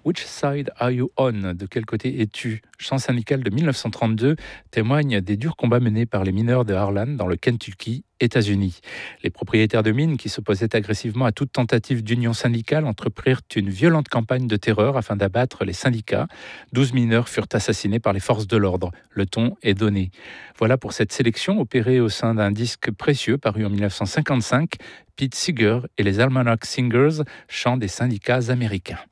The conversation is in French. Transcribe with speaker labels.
Speaker 1: Which side are you on? De quel côté es-tu? Chant syndical de 1932 témoigne des durs combats menés par les mineurs de Harlan dans le Kentucky, États-Unis. Les propriétaires de mines qui s'opposaient agressivement à toute tentative d'union syndicale entreprirent une violente campagne de terreur afin d'abattre les syndicats. 12 mineurs furent assassinés par les forces de l'ordre. Le ton est donné. Voilà pour cette sélection opérée au sein d'un disque précieux paru en 1955. Pete Seeger et les Almanac Singers, chant des syndicats américains.